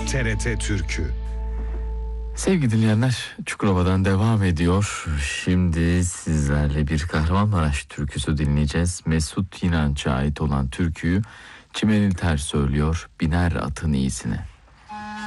TRT Türkü. Sevgili dinleyenler, Çukurova'dan devam ediyor. Şimdi sizlerle bir Kahramanmaraş türküsü dinleyeceğiz. Mesut İnanç'a ait olan türküyü Çimenil Ter söylüyor, Biner Atın İyisine.